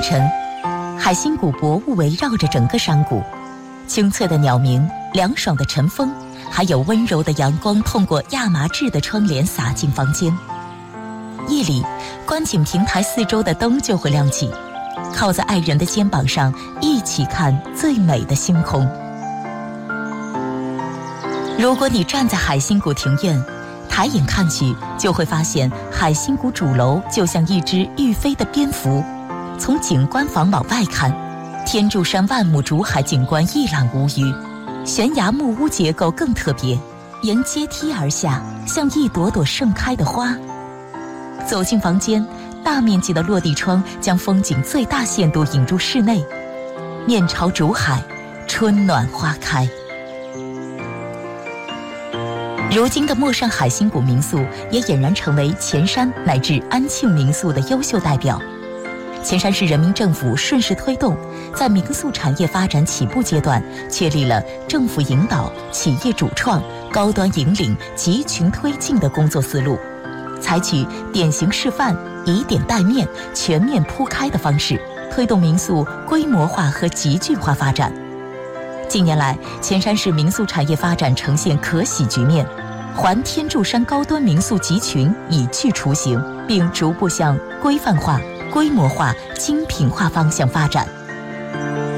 晨，海心谷薄雾围绕着整个山谷，清脆的鸟鸣，凉爽的晨风，还有温柔的阳光透过亚麻质的窗帘洒进房间。夜里，观景平台四周的灯就会亮起，靠在爱人的肩膀上，一起看最美的星空。如果你站在海心谷庭院，抬眼看去，就会发现海心谷主楼就像一只欲飞的蝙蝠。从景观房往外看，天柱山万亩竹海景观一览无余，悬崖木屋结构更特别，沿阶梯而下，像一朵朵盛开的花。走进房间，大面积的落地窗将风景最大限度引入室内，面朝竹海，春暖花开。如今的陌上海心谷民宿也俨然成为前山乃至安庆民宿的优秀代表。前山市人民政府顺势推动，在民宿产业发展起步阶段，确立了政府引导、企业主创、高端引领、集群推进的工作思路，采取典型示范、以点带面、全面铺开的方式，推动民宿规模化和集聚化发展。近年来，前山市民宿产业发展呈现可喜局面，环天柱山高端民宿集群已具雏形，并逐步向规范化、规模化、精品化方向发展。